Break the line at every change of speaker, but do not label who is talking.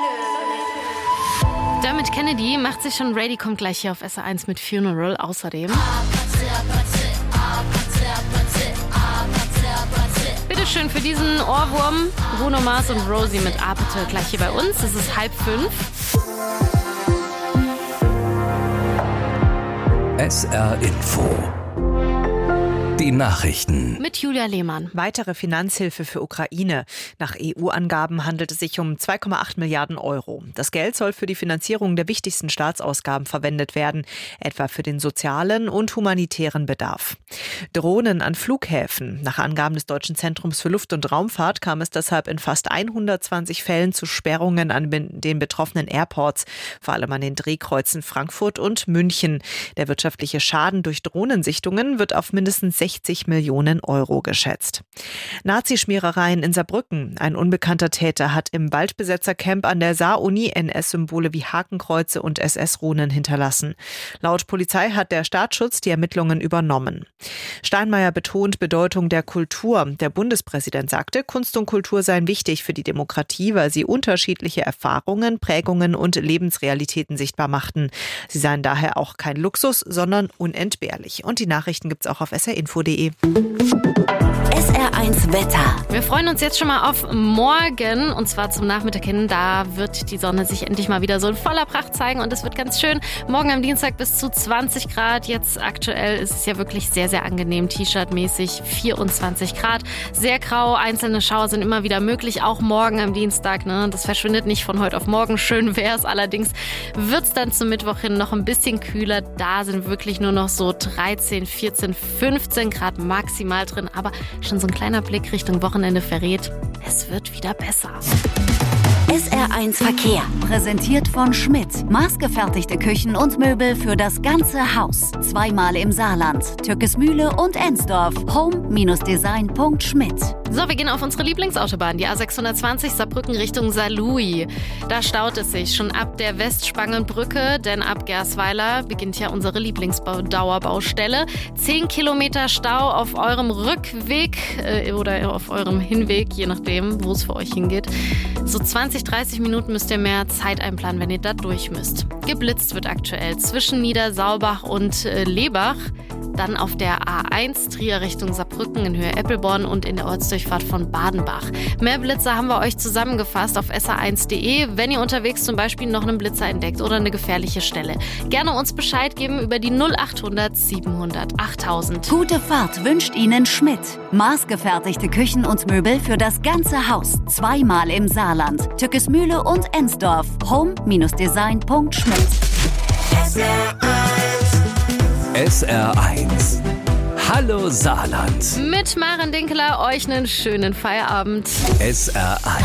Dermot Kennedy macht sich schon ready, kommt gleich hier auf SR1 mit Funeral. Außerdem bitteschön für diesen Ohrwurm Bruno Mars und Rosie mit Apete gleich hier bei uns. Es ist 4:30.
SR Info. Die Nachrichten.
Mit Julia Lehmann.
Weitere Finanzhilfe für Ukraine. Nach EU-Angaben handelt es sich um 2,8 Milliarden Euro. Das Geld soll für die Finanzierung der wichtigsten Staatsausgaben verwendet werden, etwa für den sozialen und humanitären Bedarf. Drohnen an Flughäfen. Nach Angaben des Deutschen Zentrums für Luft- und Raumfahrt kam es deshalb in fast 120 Fällen zu Sperrungen an den betroffenen Airports, vor allem an den Drehkreuzen Frankfurt und München. Der wirtschaftliche Schaden durch Drohnensichtungen wird auf mindestens 60 Millionen Euro geschätzt. Nazischmierereien in Saarbrücken. Ein unbekannter Täter hat im Waldbesetzercamp an der Saar-Uni NS-Symbole wie Hakenkreuze und SS-Runen hinterlassen. Laut Polizei hat der Staatsschutz die Ermittlungen übernommen. Steinmeier betont Bedeutung der Kultur. Der Bundespräsident sagte, Kunst und Kultur seien wichtig für die Demokratie, weil sie unterschiedliche Erfahrungen, Prägungen und Lebensrealitäten sichtbar machten. Sie seien daher auch kein Luxus, sondern unentbehrlich. Und die Nachrichten gibt's auch auf srinfo.de.
SR1 Wetter.
Wir freuen uns jetzt schon mal auf morgen, und zwar zum Nachmittag hin. Da wird die Sonne sich endlich mal wieder so in voller Pracht zeigen und es wird ganz schön. Morgen am Dienstag bis zu 20 Grad. Jetzt aktuell ist es ja wirklich sehr, sehr angenehm. T-Shirt-mäßig 24 Grad. Sehr grau, einzelne Schauer sind immer wieder möglich. Auch morgen am Dienstag. Ne? Das verschwindet nicht von heute auf morgen. Schön wäre es. Allerdings wird es dann zum Mittwoch hin noch ein bisschen kühler. Da sind wirklich nur noch so 13, 14, 15 Grad maximal drin. Aber schon so ein kleiner Blick Richtung Wochenende verrät, es wird wieder besser.
SR1 Verkehr. Präsentiert von Schmidt. Maßgefertigte Küchen und Möbel für das ganze Haus. Zweimal im Saarland. Türkesmühle und Ensdorf. Home-design.schmidt.
So, wir gehen auf unsere Lieblingsautobahn, die A620 Saarbrücken Richtung Saarlouis. Da staut es sich schon ab der Westspangenbrücke, denn ab Gersweiler beginnt ja unsere Lieblingsdauerbaustelle. 10 Kilometer Stau auf eurem Rückweg oder auf eurem Hinweg, je nachdem, wo es für euch hingeht. So 20, 30 Minuten müsst ihr mehr Zeit einplanen, wenn ihr da durch müsst. Geblitzt wird aktuell zwischen Niedersaubach und Lebach. Dann auf der A1 Trier Richtung Saarbrücken in Höhe Eppelborn und in der Ortsdurchfahrt von Badenbach. Mehr Blitzer haben wir euch zusammengefasst auf sr1.de, wenn ihr unterwegs zum Beispiel noch einen Blitzer entdeckt oder eine gefährliche Stelle. Gerne uns Bescheid geben über die 0800 700 8000.
Gute Fahrt wünscht Ihnen Schmidt. Maßgefertigte Küchen und Möbel für das ganze Haus. Zweimal im Saarland. Türkesmühle und Ensdorf. Home-design.schmidt.
SR1. Hallo Saarland.
Mit Maren Dinkeler euch einen schönen Feierabend.
SR1.